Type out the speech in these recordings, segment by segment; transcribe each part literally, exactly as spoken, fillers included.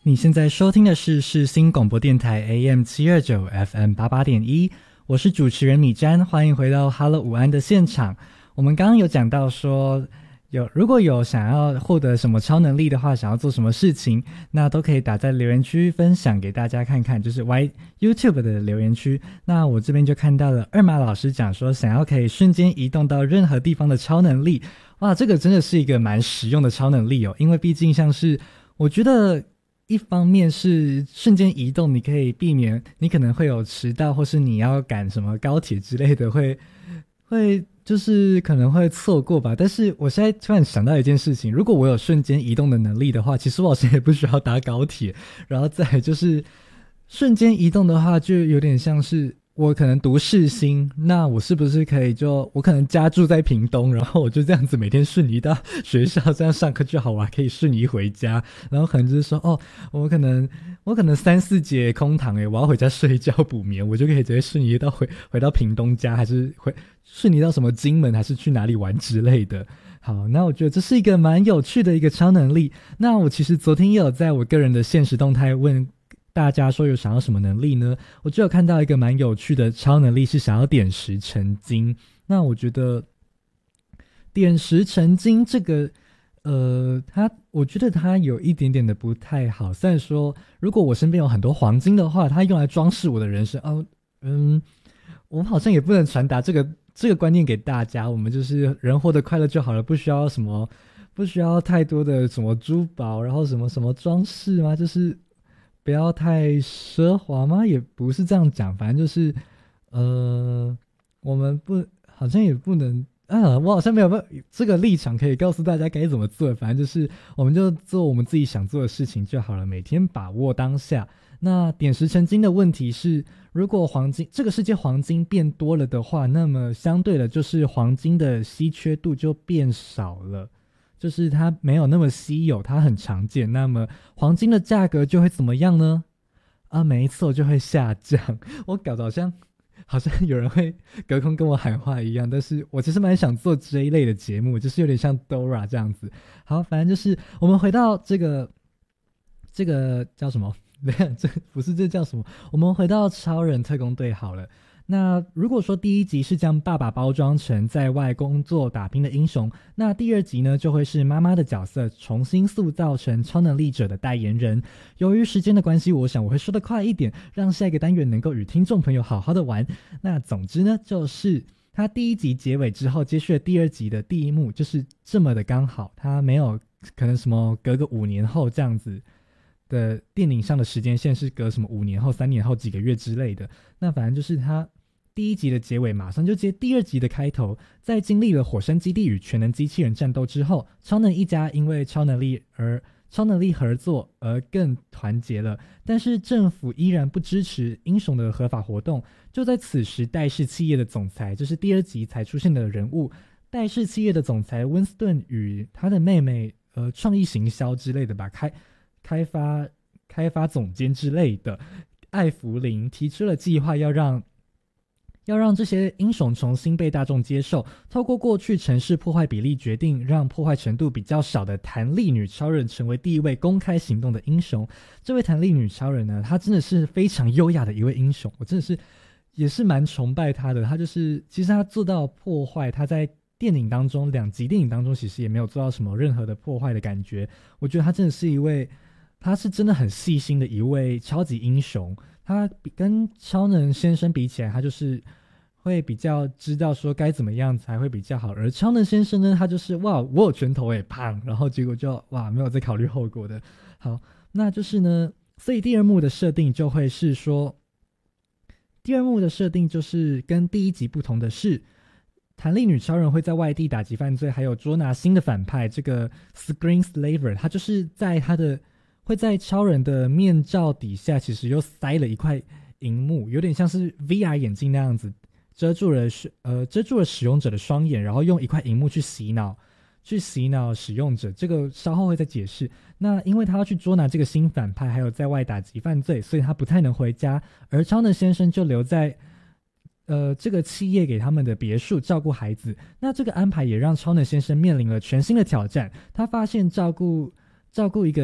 你现在收听的是世新广播电台 A M 七二九 F M 八八点一，我是主持人米詹，欢迎回到 Hello 午安的现场。我们刚刚有讲到说，有如果有想要获得什么超能力的话，想要做什么事情，那都可以打在留言区分享给大家看看，就是 Y YouTube 的留言区。那我这边就看到了二马老师讲说，想要可以瞬间移动到任何地方的超能力。哇，这个真的是一个蛮实用的超能力哦，因为毕竟像是我觉得一方面是瞬间移动，你可以避免你可能会有迟到，或是你要赶什么高铁之类的，会会就是可能会错过吧。但是我现在突然想到一件事情，如果我有瞬间移动的能力的话，其实我好像也不需要搭高铁。然后再来就是瞬间移动的话，就有点像是我可能读世新，那我是不是可以就我可能家住在屏东，然后我就这样子每天瞬移到学校，这样上课就好，我还可以瞬移回家。然后可能就是说，哦，我可能我可能三四节空堂诶，我要回家睡觉补眠，我就可以直接瞬移到回回到屏东家，还是回瞬移到什么金门，还是去哪里玩之类的。好，那我觉得这是一个蛮有趣的一个超能力。那我其实昨天也有在我个人的现实动态问大家说有想要什么能力呢？我就有看到一个蛮有趣的超能力，是想要点石成金。那我觉得点石成金这个呃它我觉得它有一点点的不太好。虽然说如果我身边有很多黄金的话，它用来装饰我的人生哦，嗯，我们好像也不能传达这个这个观念给大家，我们就是人活得快乐就好了，不需要什么不需要太多的什么珠宝，然后什么什么装饰吗？就是不要太奢华吗？也不是这样讲，反正就是呃我们不好像也不能啊，我好像没有这个立场可以告诉大家该怎么做，反正就是我们就做我们自己想做的事情就好了，每天把握当下。那点石成金的问题是，如果黄金这个世界黄金变多了的话，那么相对的就是黄金的稀缺度就变少了，就是它没有那么稀有，它很常见，那么黄金的价格就会怎么样呢？啊，没错，就会下降。我搞得好像好像有人会隔空跟我喊话一样，但是我其实蛮想做这一类的节目，就是有点像 Dora 这样子。好，反正就是我们回到这个这个叫什么？这不是这叫什么？我们回到超人特工队好了。那如果说第一集是将爸爸包装成在外工作打拼的英雄，那第二集呢就会是妈妈的角色重新塑造成超能力者的代言人。由于时间的关系，我想我会说得快一点，让下一个单元能够与听众朋友好好的玩。那总之呢，就是他第一集结尾之后接续了第二集的第一幕，就是这么的刚好，他没有可能什么隔个五年后这样子的电影上的时间线是隔什么五年后、三年后、几个月之类的。那反正就是他第一集的结尾马上就接第二集的开头，在经历了火山基地与全能机器人战斗之后，超能一家因为超能力而超能力合作而更团结了，但是政府依然不支持英雄的合法活动。就在此时，戴氏企业的总裁，就是第二集才出现的人物，戴氏企业的总裁温斯顿与他的妹妹呃创意行销之类的吧，开开发开发总监之类的艾弗林提出了计划，要让要让这些英雄重新被大众接受，透过过去城市破坏比例决定让破坏程度比较少的弹力女超人成为第一位公开行动的英雄。这位弹力女超人呢，她真的是非常优雅的一位英雄，我真的是也是蛮崇拜她的。她就是其实她做到破坏，她在电影当中两集电影当中其实也没有做到什么任何的破坏的感觉。我觉得她真的是一位他是真的很细心的一位超级英雄，他跟超能先生比起来，他就是会比较知道说该怎么样才会比较好，而超能先生呢，他就是哇我有拳头诶胖，然后结果就哇没有在考虑后果的。好，那就是呢，所以第二幕的设定就会是说，第二幕的设定就是跟第一集不同的是，弹力女超人会在外地打击犯罪，还有捉拿新的反派，这个 Screen Slaver 他就是在他的会在超人的面罩底下其实又塞了一块荧幕，有点像是 V R 眼镜那样子，遮住了呃遮住了使用者的双眼，然后用一块荧幕去洗脑去洗脑使用者，这个稍后会再解释。那因为他要去捉拿这个新反派，还有在外打击犯罪，所以他不太能回家，而超能先生就留在呃这个企业给他们的别墅照顾孩子。那这个安排也让超能先生面临了全新的挑战，他发现照顾照顾一个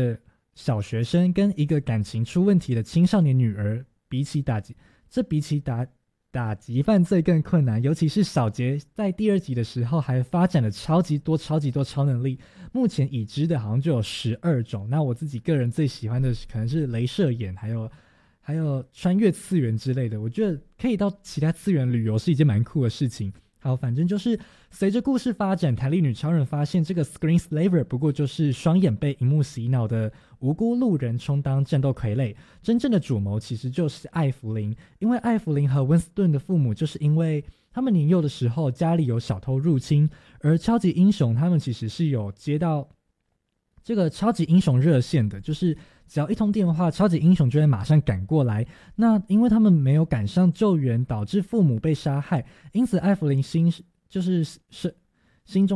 小学生跟一个感情出问题的青少年女儿，比起打击，这比起打打击犯罪更困难。尤其是小杰在第二集的时候还发展了超级多超级多超能力，目前已知的好像就有十二种。那我自己个人最喜欢的可能是雷射眼，还有还有穿越次元之类的。我觉得可以到其他次元旅游是一件蛮酷的事情。好，反正就是随着故事发展，台历女超人发现这个 Screen Slaver 不过就是双眼被荧幕洗脑的无辜路人充当战斗傀儡，真正的主谋其实就是艾弗琳。因为艾弗琳和温斯顿的父母就是因为他们年幼的时候家里有小偷入侵，而超级英雄他们其实是有接到这个超级英雄热线的，就是只要一通电话，超级英雄就会马上赶过来。那因为他们没有赶上救援，导致父母被杀害，因此艾弗琳心就是是心中